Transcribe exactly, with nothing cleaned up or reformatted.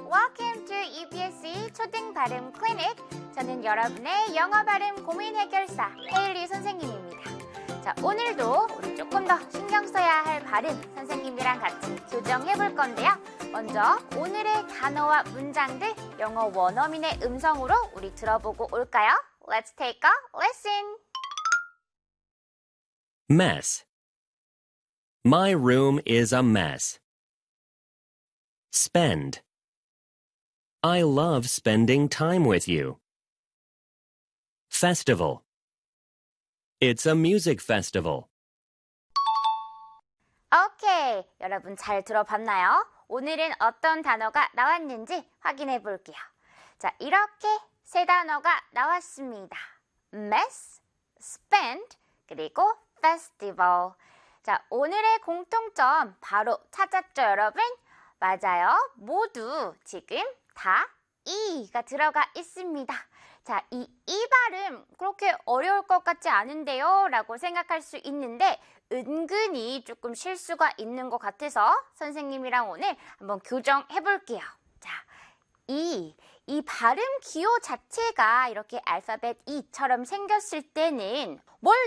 Welcome to 이비에스이 초등 발음 클리닉. 저는 여러분의 영어 발음 고민 해결사 헤일리 선생님입니다. 자, 오늘도 우리 조금 더 신경 써야 할 발음 선생님이랑 같이 교정해 볼 건데요. 먼저 오늘의 단어와 문장들 영어 원어민의 음성으로 우리 들어보고 올까요? Let's take a listen. Mess. My room is a mess. Spend. I love spending time with you. Festival. It's a music festival. 오케이, 여러분 잘 들어봤나요? 오늘은 어떤 단어가 나왔는지 확인해 볼게요. 자, 이렇게 세 단어가 나왔습니다. mess, spend, 그리고 festival. 자, 오늘의 공통점 바로 찾았죠, 여러분? 맞아요. 모두 지금 다 이가 들어가 있습니다. 자, 이 이 발음 그렇게 어려울 것 같지 않은데요? 라고 생각할 수 있는데 은근히 조금 실수가 있는 것 같아서 선생님이랑 오늘 한번 교정해 볼게요. 자, 이, 이 발음 기호 자체가 이렇게 알파벳 이처럼 생겼을 때는 뭘